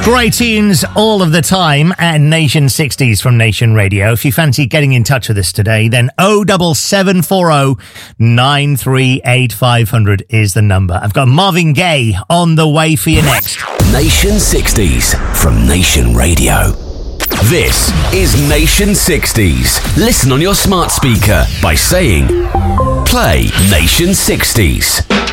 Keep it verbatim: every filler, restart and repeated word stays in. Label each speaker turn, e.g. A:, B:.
A: Great tunes all of the time at Nation sixties from Nation Radio. If you fancy getting in touch with us today, then oh seven seven four oh nine three eight five hundred is the number. I've got Marvin Gaye on the way for you next.
B: Nation sixties from Nation Radio. This is Nation sixties. Listen on your smart speaker by saying, play Nation sixties.